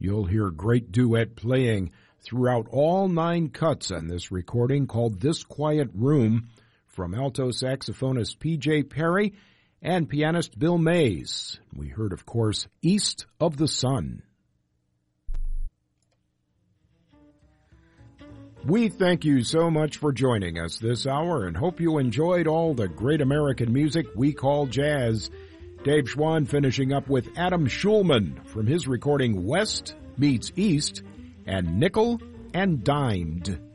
You'll hear great duet playing throughout all 9 cuts on this recording called This Quiet Room from alto saxophonist P.J. Perry and pianist Bill Mays. We heard, of course, East of the Sun. We thank you so much for joining us this hour and hope you enjoyed all the great American music we call jazz. Dave Schwann finishing up with Adam Schulman from his recording West Meets East and Nickel and Dimed.